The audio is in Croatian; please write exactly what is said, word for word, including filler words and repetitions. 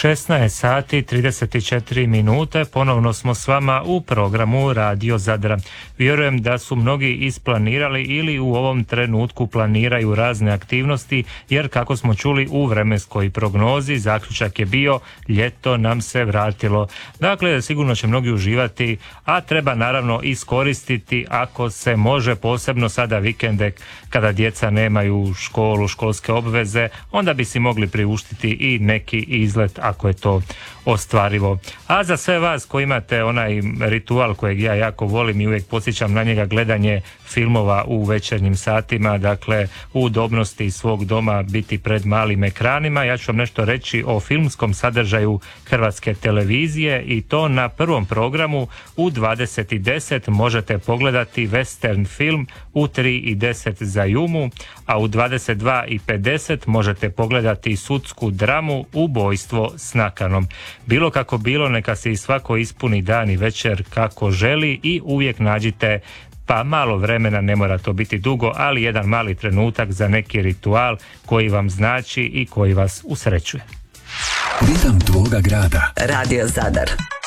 šesnaest sati trideset četiri minute, ponovno smo s vama u programu Radio Zadra. Vjerujem da su mnogi isplanirali ili u ovom trenutku planiraju razne aktivnosti, jer kako smo čuli u vremenskoj prognozi, zaključak je bio ljeto nam se vratilo. Dakle, sigurno će mnogi uživati, a treba naravno iskoristiti ako se može, posebno sada vikende kada djeca nemaju školu, školske obveze, onda bi si mogli priuštiti i neki izlet ako je to ostvarivo. A za sve vas koji imate onaj ritual kojeg ja jako volim i uvijek podsjećam na njega, gledanje filmova u večernjim satima, dakle u udobnosti svog doma biti pred malim ekranima, ja ću vam nešto reći o filmskom sadržaju Hrvatske televizije, i to na prvom programu u dvadeset i deset možete pogledati western film U tri i deset za Jumu, a u dvadeset dva i pedeset možete pogledati sudsku dramu Ubojstvo s nakanom. Bilo kako bilo, neka se i svako ispuni dan i večer kako želi i uvijek nađite pa malo vremena, ne mora to biti dugo, ali jedan mali trenutak za neki ritual koji vam znači i koji vas usrećuje. Ritam tvoga grada. Radio Zadar.